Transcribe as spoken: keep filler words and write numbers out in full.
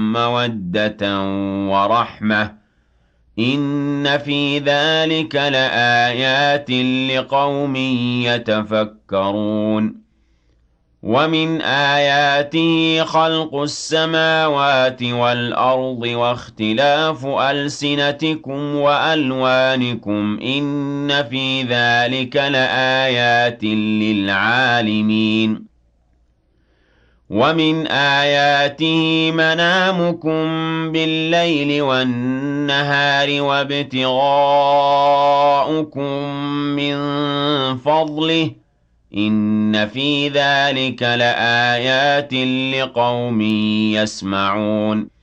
مَوَدَّةً وَرَحْمَةً ۚ إِنَّ فِي ذَٰلِكَ لَآيَاتٍ لِّقَوْمٍ يَتَفَكَّرُونَ وَمِنْ آيَاتِهِ خَلْقُ السَّمَاوَاتِ وَالْأَرْضِ وَاخْتِلَافُ أَلْسِنَتِكُمْ وَأَلْوَانِكُمْ ۚ إِنَّ فِي ذَٰلِكَ لَآيَاتٍ لِّلْعَالِمِينَ وَمِنْ آيَاتِهِ مَنَامُكُم بِاللَّيْلِ وَالنَّهَارِ وَابْتِغَاؤُكُم مِّن فَضْلِهِ ۚ إِنَّ فِي ذَٰلِكَ لَآيَاتٍ لِّقَوْمٍ يَسْمَعُونَ